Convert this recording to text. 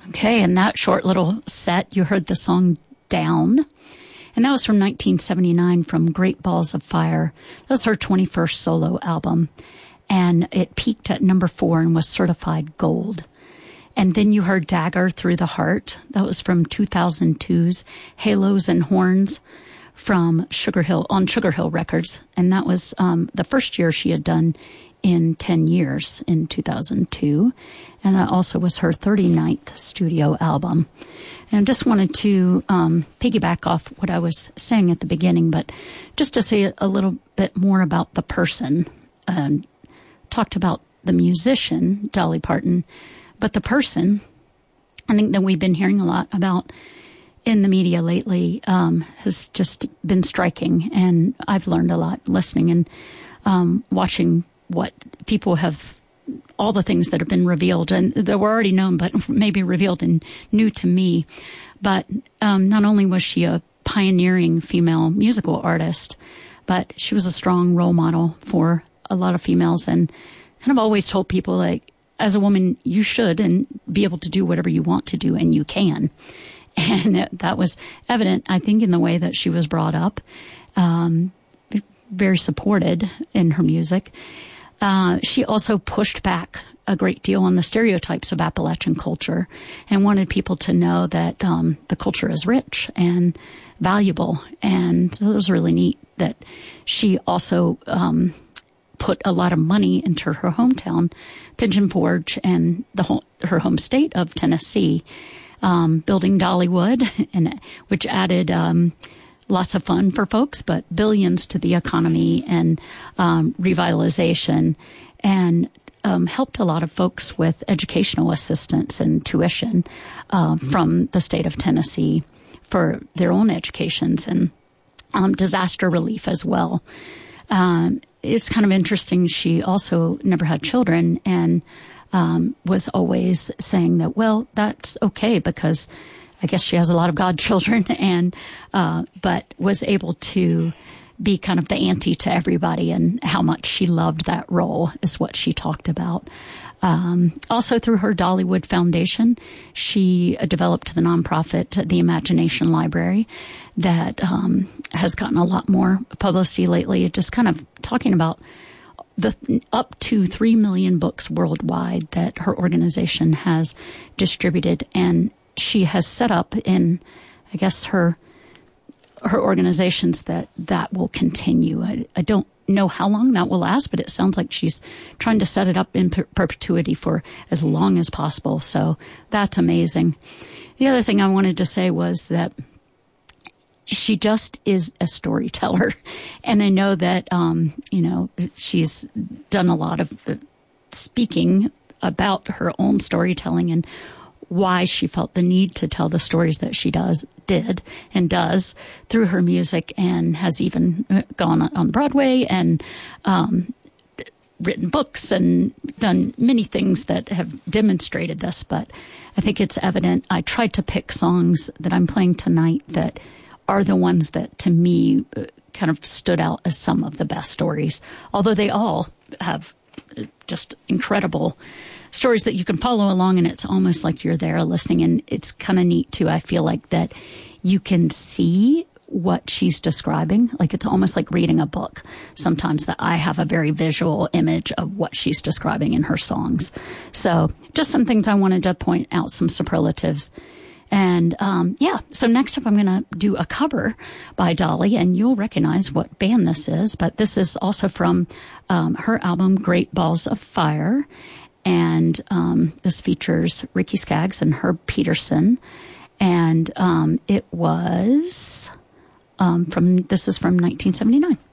Okay, in that short little set, you heard the song Down. And that was from 1979 from Great Balls of Fire. That was her 21st solo album. And it peaked at number 4 and was certified gold. And then you heard Dagger Through the Heart. That was from 2002's Halos and Horns from Sugar Hill Records. And that was the first year she had done in 10 years in 2002. And that also was her 39th studio album. And I just wanted to piggyback off what I was saying at the beginning, but just to say a little bit more about the person. Talked about the musician, Dolly Parton, but the person, I think that we've been hearing a lot about in the media lately, has just been striking. And I've learned a lot listening and watching what people have, all the things that have been revealed and that were already known, but maybe revealed and new to me. But not only was she a pioneering female musical artist, but she was a strong role model for a lot of females, and kind of always told people, like, as a woman, you should and be able to do whatever you want to do, and you can. And that was evident, I think, in the way that she was brought up, very supported in her music. She also pushed back a great deal on the stereotypes of Appalachian culture and wanted people to know that the culture is rich and valuable. And so it was really neat that she also put a lot of money into her hometown, Pigeon Forge, and her home state of Tennessee, building Dollywood, and which added lots of fun for folks, but billions to the economy and revitalization, and helped a lot of folks with educational assistance and tuition from the state of Tennessee for their own educations, and disaster relief as well. It's kind of interesting. She also never had children and was always saying that, well, that's okay because I guess she has a lot of godchildren, and but was able to be kind of the auntie to everybody, and how much she loved that role is what she talked about. Also through her Dollywood Foundation, she developed the nonprofit, the Imagination Library, that has gotten a lot more publicity lately, just kind of talking about the up to 3 million books worldwide that her organization has distributed. And she has set up in, I guess, her organizations that will continue. I don't know how long that will last, but it sounds like she's trying to set it up in perpetuity for as long as possible. So that's amazing. The other thing I wanted to say was that she just is a storyteller. And I know that, she's done a lot of speaking about her own storytelling and why she felt the need to tell the stories that she did through her music, and has even gone on Broadway and written books and done many things that have demonstrated this. But I think it's evident. I tried to pick songs that I'm playing tonight that are the ones that, to me, kind of stood out as some of the best stories, although they all have just incredible stories that you can follow along, and it's almost like you're there listening. And it's kind of neat too. I feel like that you can see what she's describing. Like it's almost like reading a book sometimes, that I have a very visual image of what she's describing in her songs. So just some things I wanted to point out, some superlatives. And so next up I'm going to do a cover by Dolly, and you'll recognize what band this is, but this is also from her album Great Balls of Fire. And this features Ricky Skaggs and Herb Peterson. And it was this is from 1979.